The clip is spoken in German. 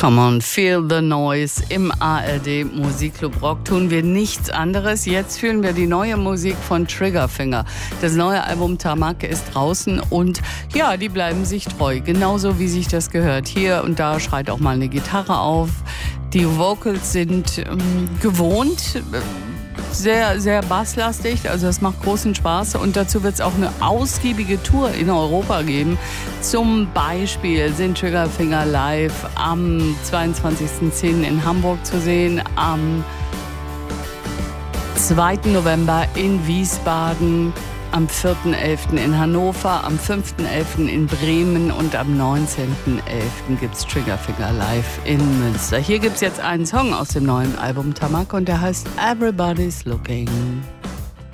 Come on, feel the noise. Im ARD Musikclub Rock tun wir nichts anderes. Jetzt fühlen wir die neue Musik von Triggerfinger. Das neue Album Tamak ist draußen und ja, die bleiben sich treu. Genauso wie sich das gehört. Hier und da schreit auch mal eine Gitarre auf. Die Vocals sind gewohnt. Sehr, sehr basslastig, also es macht großen Spaß und dazu wird es auch eine ausgiebige Tour in Europa geben. Zum Beispiel sind Triggerfinger live am 22.10. in Hamburg zu sehen, am 2. November in Wiesbaden, am 4.11. in Hannover, am 5.11. in Bremen und am 19.11. gibt es Triggerfinger live in Münster. Hier gibt es jetzt einen Song aus dem neuen Album Tamak und der heißt Everybody's Looking.